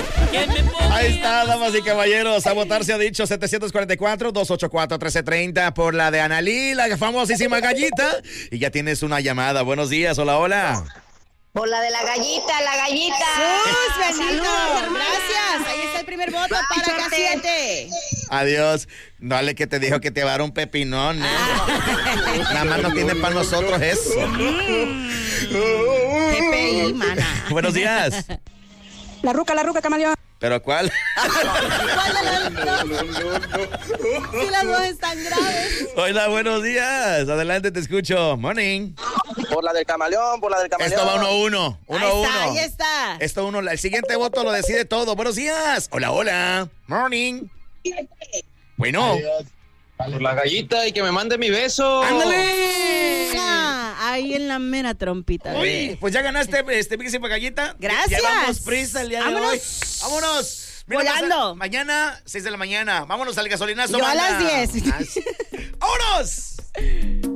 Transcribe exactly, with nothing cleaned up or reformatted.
Ahí está, damas y caballeros. A votar se ha dicho setecientos cuarenta y cuatro, doscientos ochenta y cuatro, trece treinta por la de Analí, la famosísima gallita. Y ya tienes una llamada. Buenos días, hola, hola. Por la de la gallita, la gallita. ¡Sus, bendito! Gracias. Ahí está el primer voto para K siete. Adiós. Dale que te dijo que te va a dar un pepinón, ¿eh? Nada más no tiene para nosotros eso. G P I, mana. Buenos días. La ruca, la ruca, camaleón. ¿Pero cuál? ¿Cuál de las dos? Si las dos están graves. Hola, buenos días. Adelante, te escucho. Morning. Por la del camaleón, por la del camaleón. Esto va uno a uno. Uno a Ahí uno. está, ahí está. Esto uno. El siguiente voto lo decide todo. Buenos días. Hola, hola. Morning. Bueno. Adiós. Por la gallita y que me mande mi beso. ¡Ándale! Ah, ahí en la mera trompita. Uy, pues ya ganaste, este, Píxima Gallita. Gracias. Llevamos prisa el día Vámonos. de hoy. ¡Vámonos! Mira, Volando. pasa- mañana, seis de la mañana. Vámonos al gasolinazo. Yo a banda. las diez. Ah, sí. ¡Vámonos!